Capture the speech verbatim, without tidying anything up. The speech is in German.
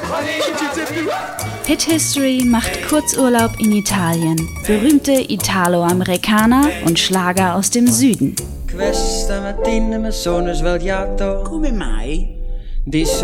Hit History macht Kurzurlaub in Italien. Berühmte Italo-Amerikaner und Schlager aus dem Süden. Questa mattina mi sono svegliato. Come mai? Di